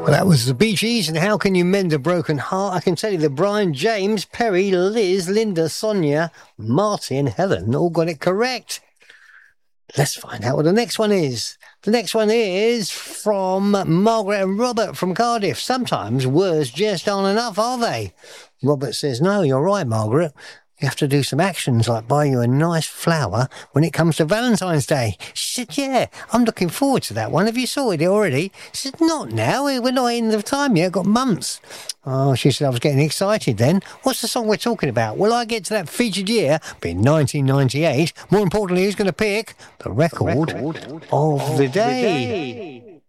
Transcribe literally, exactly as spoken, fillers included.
Well, that was the Bee Gees and How Can You Mend a Broken Heart? I can tell you that Brian, James, Perry, Liz, Linda, Sonia, Marty and Helen all got it correct. Let's find out what the next one is. The next one is from Margaret and Robert from Cardiff. Sometimes words just aren't enough, are they? Robert says, no, you're right, Margaret. You have to do some actions like buy you a nice flower when it comes to Valentine's Day. She said, yeah, I'm looking forward to that one. Have you sorted it already? She said, not now. We're not in the time yet. Got months. Oh, she said, I was getting excited then. What's the song we're talking about? Will I get to that featured year, being nineteen ninety-eight? More importantly, who's going to pick the record, the record of, of the day? The day.